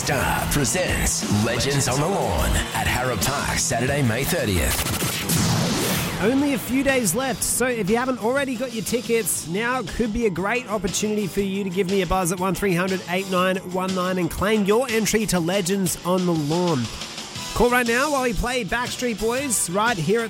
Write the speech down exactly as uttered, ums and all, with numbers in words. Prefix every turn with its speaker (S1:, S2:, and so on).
S1: Star presents Legends on the Lawn at Harrop Park, Saturday, May thirtieth.
S2: Only a few days left, so if you haven't already got your tickets, now could be a great opportunity for you to give me a buzz at one three hundred eight nine one nine and claim your entry to Legends on the Lawn. Call right now while we play Backstreet Boys right here at